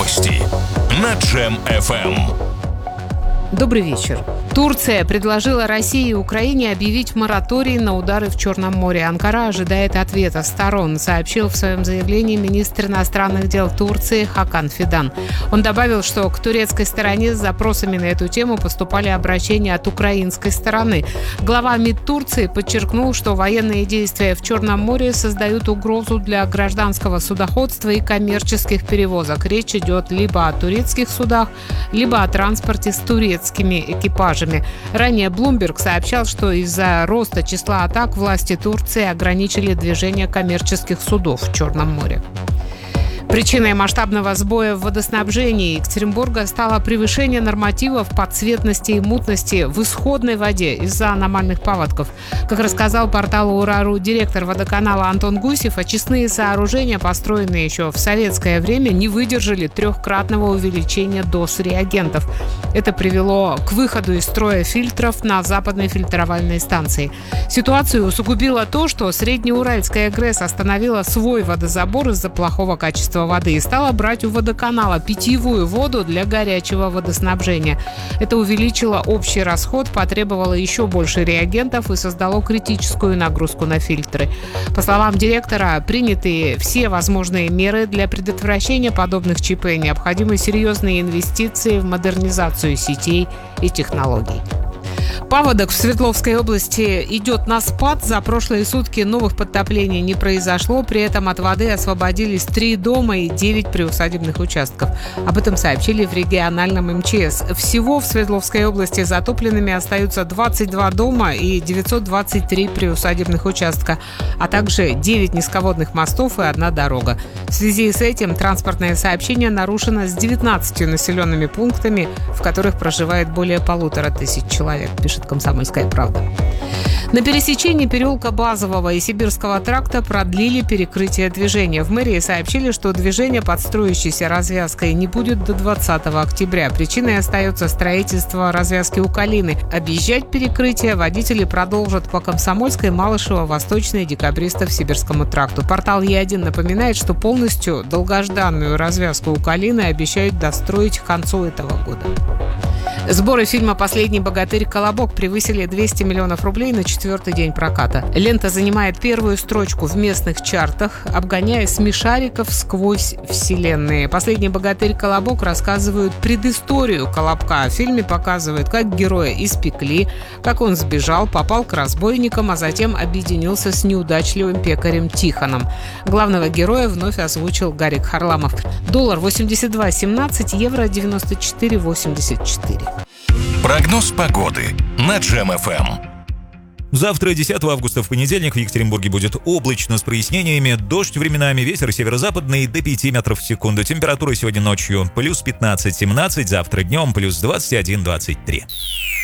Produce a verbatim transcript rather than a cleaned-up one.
Новости на Джем эф эм. Добрый вечер. Турция предложила России и Украине объявить мораторий на удары в Черном море. Анкара ожидает ответа сторон, сообщил в своем заявлении министр иностранных дел Турции Хакан Фидан. Он добавил, что к турецкой стороне с запросами на эту тему поступали обращения от украинской стороны. Глава МИД Турции подчеркнул, что военные действия в Черном море создают угрозу для гражданского судоходства и коммерческих перевозок. Речь идет либо о турецких судах, либо о транспорте с турецкими экипажами. Ранее Bloomberg сообщал, что из-за роста числа атак власти Турции ограничили движение коммерческих судов в Черном море. Причиной масштабного сбоя в водоснабжении Екатеринбурга стало превышение нормативов по цветности и мутности в исходной воде из-за аномальных паводков. Как рассказал порталу Ура.ру директор водоканала Антон Гусев, очистные сооружения, построенные еще в советское время, не выдержали трехкратного увеличения доз реагентов. Это привело к выходу из строя фильтров на западной фильтровальной станции. Ситуацию усугубило то, что Среднеуральская ГРЭС остановила свой водозабор из-за плохого качества воды и стала брать у водоканала питьевую воду для горячего водоснабжения. Это увеличило общий расход, потребовало еще больше реагентов и создало критическую нагрузку на фильтры. По словам директора, приняты все возможные меры для предотвращения подобных ЧП, необходимы серьезные инвестиции в модернизацию сетей и технологий. Паводок в Свердловской области идет на спад. За прошлые сутки новых подтоплений не произошло. При этом от воды освободились три дома и девять приусадебных участков. Об этом сообщили в региональном эм че эс. Всего в Свердловской области затопленными остаются двадцать два дома и девятьсот двадцать три приусадебных участка, а также девять низководных мостов и одна дорога. В связи с этим транспортное сообщение нарушено с девятнадцатью населенными пунктами, в которых проживает более полутора тысяч человек, пишет «Комсомольская правда». На пересечении переулка Базового и Сибирского тракта продлили перекрытие движения. В мэрии сообщили, что движение под строящейся развязкой не будет до двадцатого октября. Причиной остается строительство развязки у Калины. Объезжать перекрытие водители продолжат по Комсомольской, Малышево, Восточной, Декабристов, Сибирскому тракту. Портал Е один напоминает, что полностью долгожданную развязку у Калины обещают достроить к концу этого года. Сборы фильма «Последний богатырь. Колобок» превысили двести миллионов рублей на четвертый день проката. Лента занимает первую строчку в местных чартах, обгоняя смешариков сквозь вселенные. «Последний богатырь. Колобок» рассказывают предысторию Колобка. В фильме показывают, как героя испекли, как он сбежал, попал к разбойникам, а затем объединился с неудачливым пекарем Тихоном. Главного героя вновь озвучил Гарик Харламов. Доллар восемьдесят два семнадцать, евро девяносто четыре восемьдесят четыре. Прогноз погоды на Джем эф эм. Завтра, десятого августа, в понедельник, в Екатеринбурге будет облачно с прояснениями, дождь временами, ветер северо-западный до пяти метров в секунду. Температура сегодня ночью плюс пятнадцать-семнадцать, завтра днем плюс двадцать один-двадцать три.